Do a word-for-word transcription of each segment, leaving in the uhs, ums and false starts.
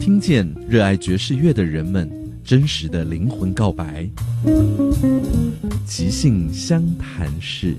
听见热爱爵士乐的人们真实的灵魂告白。即兴相谈室。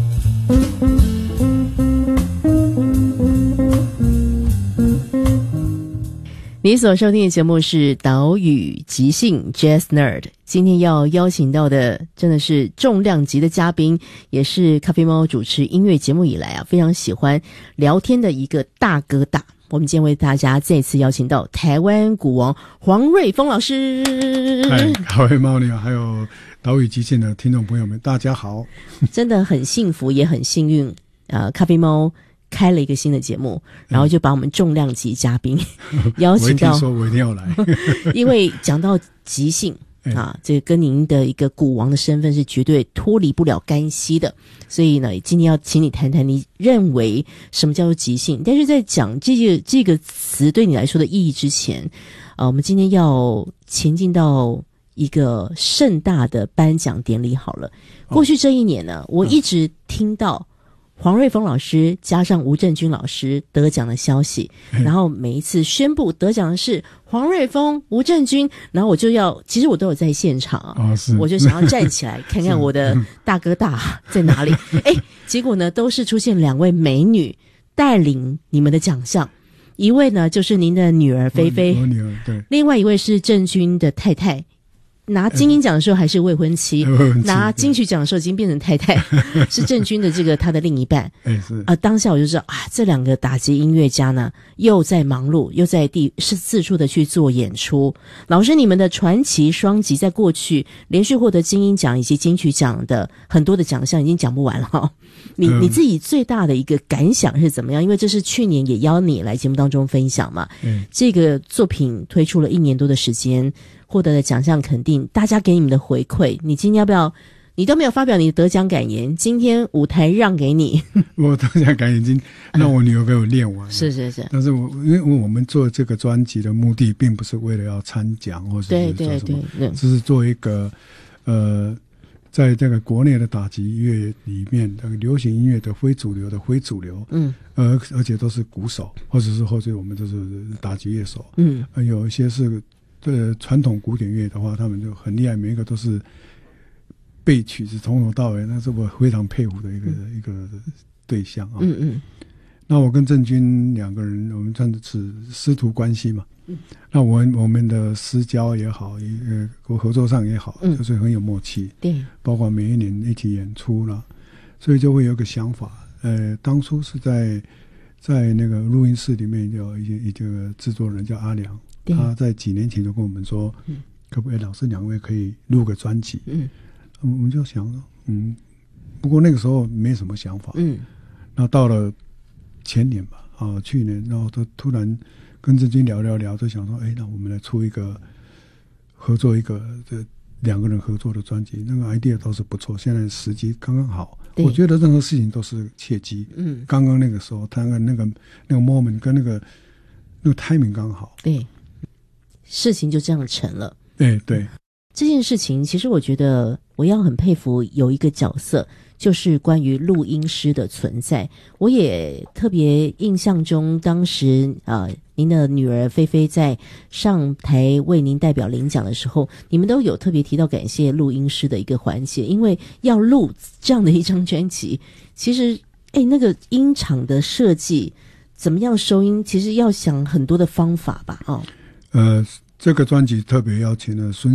你所收听的节目是岛屿即兴 Jazz Nerd， 今天要邀请到的真的是重量级的嘉宾，也是咖啡猫主持音乐节目以来啊非常喜欢聊天的一个大哥大。我们今天为大家再次邀请到台湾鼓王黄瑞丰老师。 嗨，咖啡猫你好，还有岛屿即兴的听众朋友们，大家好。真的很幸福，也很幸运，呃，咖啡猫开了一个新的节目，然后就把我们重量级嘉宾邀请到， 我一听说我一定要来， 因为讲到即兴啊，这个跟您的一个鼓王的身份是绝对脱离不了干系的，所以呢，今天要请你谈谈你认为什么叫做即兴。但是在讲这个这个词对你来说的意义之前，啊，我们今天要前进到一个盛大的颁奖典礼好了。过去这一年呢，我一直听到黄瑞丰老师加上吴正军老师得奖的消息，然后每一次宣布得奖的是黄瑞丰、吴正军，然后我就要，其实我都有在现场啊， 哦、是我就想要站起来看看我的大哥大在哪里。哎，结果呢，都是出现两位美女带领你们的奖项，一位呢就是您的女儿菲菲， 我女儿对， 另外一位是正军的太太。拿金鹰奖的时候还是未婚妻， 嗯、 拿金曲奖的时候已经变成太太，是郑钧的这个他的另一半。 哎是啊、 呃，当下我就知道啊，这两个打击音乐家呢，又在忙碌，又在地是四处的去做演出。老师，你们的传奇双击在过去连续获得金鹰奖以及金曲奖的很多的奖项已经讲不完了哈、哦。你你自己最大的一个感想是怎么样？因为这是去年也邀你来节目当中分享嘛。嗯，这个作品推出了一年多的时间。获得的奖项肯定，大家给你们的回馈，你今天要不要？你都没有发表你的得奖感言，今天舞台让给你。 我得奖感言已经让我女儿给我练完了、嗯。 是是是。 但是我因为我们做这个专辑的目的，并不是为了要参奖或者是做什么， 对对对， 只是做一个呃，在这个国内的打击乐里面，这个流行音乐的非主流的非主流，嗯，而而且都是鼓手，或者是或者我们都是打击乐手，嗯，呃、有一些是。对传统古典乐的话，他们就很厉害，每一个都是背曲子从头到尾，那是我非常佩服的一个、嗯、一个对象啊。嗯嗯。那我跟郑钧两个人，我们算是师徒关系嘛。嗯。那我们我们的私交也好，呃，合作上也好，嗯、就是很有默契。对。包括每一年一起演出了，所以就会有个想法。呃，当初是在在那个录音室里面有一一个制作人叫阿良。他在几年前就跟我们说，嗯、可不可以老师两位可以录个专辑？嗯，我们就想，嗯，不过那个时候没什么想法。嗯，然后到了前年吧，啊，去年，然后他突然跟郑钧聊聊聊，就想说，哎，那我们来出一个合作一个这两个人合作的专辑，那个 idea 倒是不错。现在时机刚刚好，我觉得任何事情都是契机。嗯，刚刚那个时候，他那个那个那个 moment 跟那个那个 timing 刚好。 对。事情就这样成了。 对对， 这件事情其实我觉得我要很佩服有一个角色，就是关于录音师的存在。我也特别印象中，当时呃，您的女儿菲菲在上台为您代表领奖的时候，你们都有特别提到感谢录音师的一个环节，因为要录这样的一张专辑，其实哎，那个音场的设计怎么样收音，其实要想很多的方法吧，哦。 呃，这个专辑特别邀请了孙